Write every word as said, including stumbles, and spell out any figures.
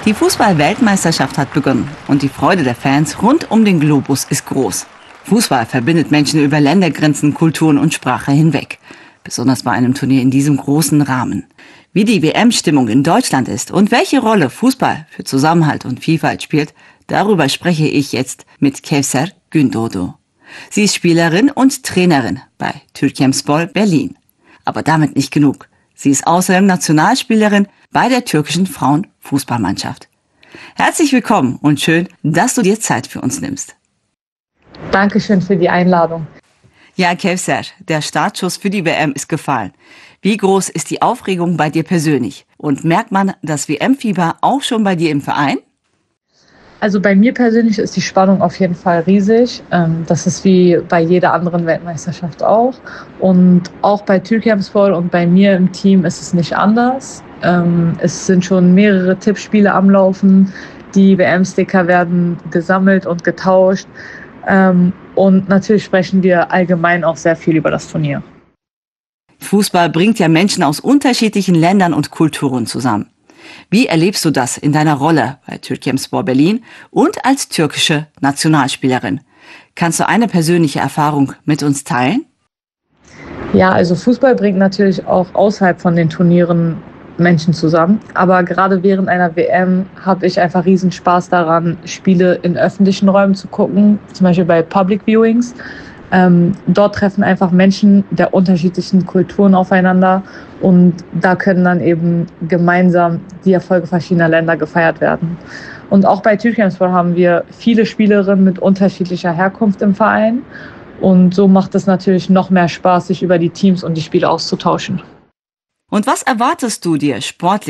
Die Fußball-Weltmeisterschaft hat begonnen und die Freude der Fans rund um den Globus ist groß. Fußball verbindet Menschen über Ländergrenzen, Kulturen und Sprache hinweg. Besonders bei einem Turnier in diesem großen Rahmen. Wie die W M-Stimmung in Deutschland ist und welche Rolle Fußball für Zusammenhalt und Vielfalt spielt, darüber spreche ich jetzt mit Kevser Gündoğdu. Sie ist Spielerin und Trainerin bei Türkiyemspor Berlin. Aber damit nicht genug. Sie ist außerdem Nationalspielerin bei der türkischen Frauenfußballmannschaft. Herzlich willkommen und schön, dass du dir Zeit für uns nimmst. Dankeschön für die Einladung. Ja, Kevser, der Startschuss für die W M ist gefallen. Wie groß ist die Aufregung bei dir persönlich? Und merkt man das W M-Fieber auch schon bei dir im Verein? Also bei mir persönlich ist die Spannung auf jeden Fall riesig. Das ist wie bei jeder anderen Weltmeisterschaft auch. Und auch bei Türkiyemspor und bei mir im Team ist es nicht anders. Es sind schon mehrere Tippspiele am Laufen. Die W M-Sticker werden gesammelt und getauscht. Und natürlich sprechen wir allgemein auch sehr viel über das Turnier. Fußball bringt ja Menschen aus unterschiedlichen Ländern und Kulturen zusammen. Wie erlebst du das in deiner Rolle bei Türkiyemspor Berlin und als türkische Nationalspielerin? Kannst du eine persönliche Erfahrung mit uns teilen? Ja, also Fußball bringt natürlich auch außerhalb von den Turnieren Menschen zusammen. Aber gerade während einer W M habe ich einfach riesen Spaß daran, Spiele in öffentlichen Räumen zu gucken, zum Beispiel bei Public Viewings. Ähm, dort treffen einfach Menschen der unterschiedlichen Kulturen aufeinander und da können dann eben gemeinsam die Erfolge verschiedener Länder gefeiert werden. Und auch bei Türkiyemspor haben wir viele Spielerinnen mit unterschiedlicher Herkunft im Verein und so macht es natürlich noch mehr Spaß, sich über die Teams und die Spiele auszutauschen. Und was erwartest du dir sportlich